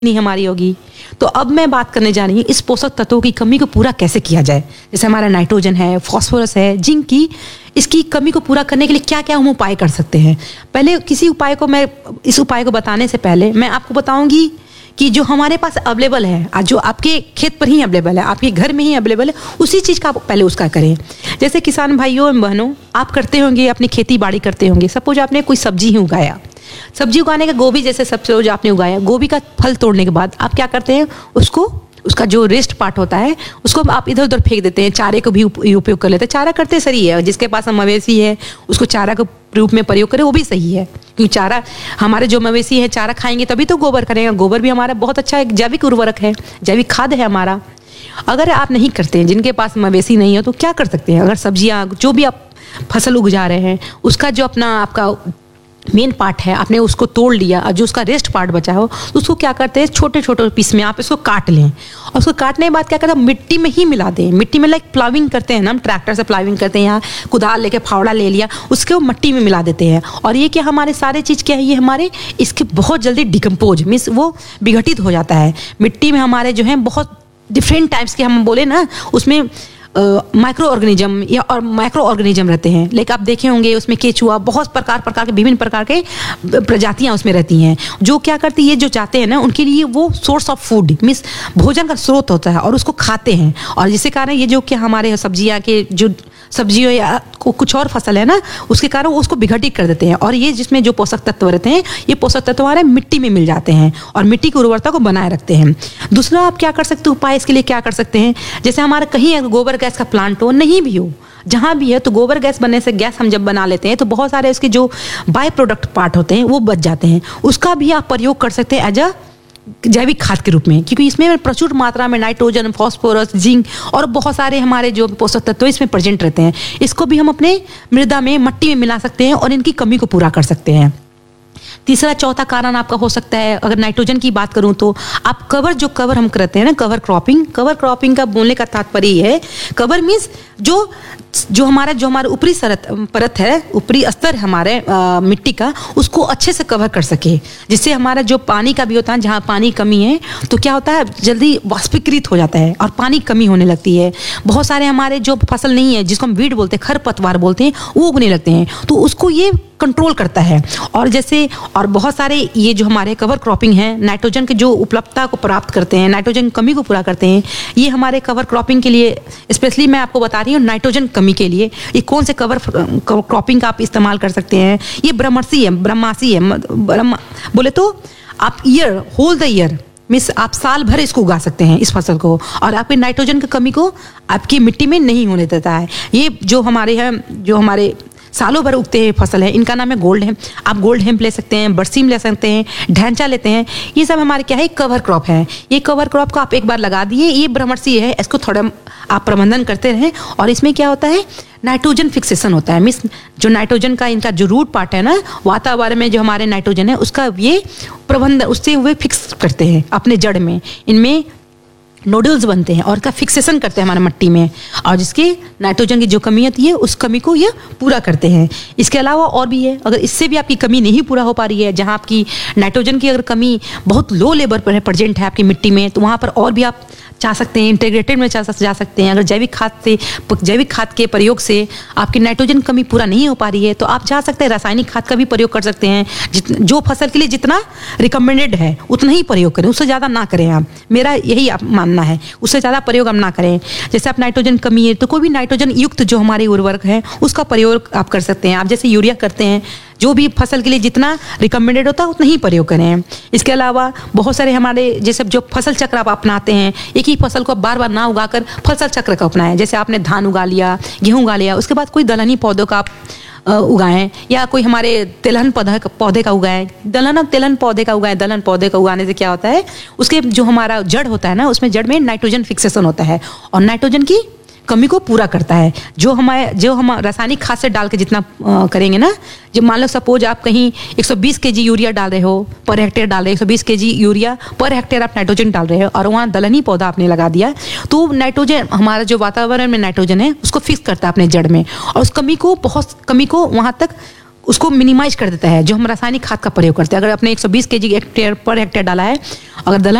नहीं हमारी होगी। तो अब मैं बात करने जा रही हूँ इस पोषक तत्वों की कमी को पूरा कैसे किया जाए। जैसे हमारा नाइट्रोजन है, फास्फोरस है, जिंक की, इसकी कमी को पूरा करने के लिए क्या क्या हम उपाय कर सकते हैं। पहले इस उपाय को बताने से पहले मैं आपको बताऊंगी कि जो हमारे पास अवेलेबल है, आज जो आपके खेत पर ही अवेलेबल है, आपके घर में ही अवेलेबल है, उसी चीज़ का आप पहले उसका करें। जैसे किसान भाइयों एवं बहनों, आप करते होंगे, अपनी खेती बाड़ी करते होंगे। सपोज आपने कोई सब्जी ही उगाया, सब्जी उगाने का गोभी जैसे सपोज आपने उगाया, गोभी का फल तोड़ने के बाद आप क्या करते हैं, उसका जो वेस्ट पार्ट होता है उसको आप इधर उधर फेंक देते हैं। चारे को भी उपयोग कर लेते हैं। चारा करते सही है, जिसके पास मवेशी है उसको चारा के रूप में प्रयोग करें, वो भी सही है। क्योंकि चारा, हमारे जो मवेशी है चारा खाएंगे तभी तो गोबर करेगा। गोबर भी हमारा बहुत अच्छा एक जैविक उर्वरक है, जैविक खाद है हमारा। अगर आप नहीं करते हैं, जिनके पास मवेशी नहीं है, तो क्या कर सकते हैं, अगर सब्जियां जो भी आप फसल उगा रहे हैं उसका जो आपका मेन पार्ट है, आपने उसको तोड़ लिया, और जो उसका रेस्ट पार्ट बचा हो तो उसको क्या करते हैं, छोटे छोटे पीस में आप इसको काट लें, और उसको काटने के बाद क्या करते हैं, मिट्टी में ही मिला दें। मिट्टी में लाइक प्लाविंग करते हैं ना, हम ट्रैक्टर से प्लाविंग करते हैं, यहाँ कुदाल लेके फावड़ा ले लिया, उसके वो मिट्टी में मिला देते हैं। और ये क्या हमारे सारे चीज़ क्या है, ये हमारे इसके बहुत जल्दी डिकम्पोज मीन्स वो विघटित हो जाता है। मिट्टी में हमारे जो है बहुत डिफरेंट टाइप्स के, हम बोले ना, उसमें माइक्रो ऑर्गेनिज्म या और माइक्रो ऑर्गेनिज्म रहते हैं। लेकिन आप देखे होंगे उसमें केचुआ, बहुत प्रकार के विभिन्न प्रकार के प्रजातियां उसमें रहती हैं, जो क्या करती है, जो चाहते हैं ना, उनके लिए वो सोर्स ऑफ फूड मीन्स भोजन का स्रोत होता है, और उसको खाते हैं। और जिसके कारण ये जो क्या हमारे सब्जियों या कुछ और फसल है ना, उसके कारण वो उसको विघटित कर देते हैं। और ये जिसमें जो पोषक तत्व रहते हैं, ये पोषक तत्व हमारे मिट्टी में मिल जाते हैं और मिट्टी की उर्वरता को बनाए रखते हैं। दूसरा आप क्या कर सकते हो, उपाय इसके लिए क्या कर सकते हैं, जैसे हमारा कहीं गोबर गैस का प्लांट हो, नहीं भी हो, जहाँ भी है, तो गोबर गैस बनने से गैस हम जब बना लेते हैं तो बहुत सारे उसके जो बाय प्रोडक्ट पार्ट होते हैं वो बच जाते हैं। उसका भी आप प्रयोग कर सकते हैं एज अ जैविक खाद के रूप में, क्योंकि इसमें प्रचुर मात्रा में नाइट्रोजन, फास्फोरस, जिंक और बहुत सारे हमारे जो पोषक तत्व इसमें प्रेजेंट रहते हैं। इसको भी हम अपने मृदा में, मट्टी में मिला सकते हैं और इनकी कमी को पूरा कर सकते हैं। तीसरा चौथा कारण आपका हो सकता है, अगर नाइट्रोजन की बात करूं तो आप कवर हम करते हैं ना, कवर क्रॉपिंग का बोलने का तात्पर्य ये है, कवर मीन्स जो हमारा ऊपरी परत है, ऊपरी स्तर हमारे मिट्टी का, उसको अच्छे से कवर कर सके, जिससे हमारा जो पानी का भी होता है, जहाँ पानी कमी है तो क्या होता है, जल्दी वाष्पीकृत हो जाता है और पानी कमी होने लगती है। बहुत सारे हमारे जो फसल नहीं है, जिसको हम वीड बोलते हैं, खरपतवार बोलते हैं, वो उगने लगते हैं, तो उसको ये कंट्रोल करता है। और बहुत सारे ये जो हमारे कवर क्रॉपिंग है, नाइट्रोजन के जो उपलब्धता को प्राप्त करते हैं, नाइट्रोजन कमी को पूरा करते हैं, ये हमारे कवर क्रॉपिंग के लिए, स्पेशली मैं आपको बता रही हूँ नाइट्रोजन कमी के लिए ये कौन से कवर क्रॉपिंग का आप इस्तेमाल कर सकते हैं। ये ब्रह्मासी है, बोले तो आप होल द ईयर मीन्स आप साल भर इसको उगा सकते हैं, इस फसल को, और आपके नाइट्रोजन की कमी को आपकी मिट्टी में नहीं होने देता है। ये जो हमारे सालों भर उगते हैं फसल है, इनका नाम है गोल्ड हेम्प। आप गोल्ड हेम्प ले सकते हैं, बरसीम ले सकते हैं, ढैंचा लेते हैं, ये सब हमारे क्या है, कवर क्रॉप है। ये कवर क्रॉप को आप एक बार लगा दिए, ये ब्रह्मर्षि है, इसको थोड़ा आप प्रबंधन करते रहें। और इसमें क्या होता है, नाइट्रोजन फिक्सेशन होता है, मीन्स जो नाइट्रोजन का इनका जो रूट पार्ट है ना, वातावरण में जो हमारे नाइट्रोजन है उसका ये प्रबंधन, उससे वे फिक्स करते हैं अपने जड़ में, इनमें नोडल्स बनते हैं और का फिक्सेशन करते हैं हमारे मिट्टी में, और जिसकी नाइट्रोजन की जो कमी होती है उस कमी को ये पूरा करते हैं। इसके अलावा और भी है, अगर इससे भी आपकी कमी नहीं पूरा हो पा रही है, जहाँ आपकी नाइट्रोजन की अगर कमी बहुत लो लेवल पर है, प्रेजेंट है आपकी मिट्टी में, तो वहाँ पर और भी आप चाह सकते हैं, इंटीग्रेटेड में जा सकते हैं। अगर जैविक खाद के प्रयोग से आपकी नाइट्रोजन कमी पूरा नहीं हो पा रही है, तो आप जा सकते हैं रासायनिक खाद का भी प्रयोग कर सकते हैं। जो फसल के लिए जितना रिकमेंडेड है उतना ही प्रयोग करें, उससे ज़्यादा ना करें। आप, मेरा यही आप मानना है, उससे ज़्यादा प्रयोग हम ना करें। जैसे आप नाइट्रोजन कमी है तो कोई भी नाइट्रोजन युक्त जो हमारे उर्वरक है उसका प्रयोग आप कर सकते हैं। आप जैसे यूरिया करते हैं, जो भी फसल के लिए जितना रिकमेंडेड होता है उतना ही प्रयोग करें। इसके अलावा बहुत सारे हमारे जैसे जो फसल चक्र आप अपनाते हैं, एक ही फसल को बार बार ना उगाकर फसल चक्र का अपनाएं। जैसे आपने धान उगा लिया, गेहूँ उगा लिया, उसके बाद कोई दलहनी पौधों का आप उगाएं, या कोई हमारे तिलहन पौधे का उगाएं। तिलहन पौधे का उगाने से क्या होता है, उसके जो हमारा जड़ होता है ना, उसमें जड़ में नाइट्रोजन फिक्सेशन होता है और नाइट्रोजन की कमी को पूरा करता है। जो हम रासायनिक खाद से डाल के जितना करेंगे ना, जब मान लो सपोज आप कहीं 120 केजी यूरिया डाल रहे हो पर हेक्टेयर, डाल रहे हो 120 केजी यूरिया पर हेक्टेयर आप नाइट्रोजन डाल रहे हो, और वहाँ दलहनी पौधा आपने लगा दिया, तो नाइट्रोजन, हमारा जो वातावरण में नाइट्रोजन है उसको फिक्स करता है अपने जड़ में, और उस कमी को वहाँ तक उसको मिनिमाइज कर देता है, जो हम रासायनिक खाद का प्रयोग करते हैं। अगर आपने 120 kg पर हेक्टेयर डाला है, अगर दलहन